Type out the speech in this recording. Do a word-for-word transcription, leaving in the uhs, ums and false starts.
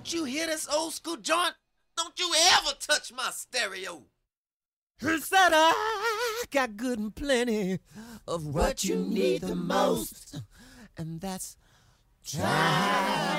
Don't you hear this old school joint? Don't you ever touch my stereo. He said I got good and plenty of what you need the most, and that's try.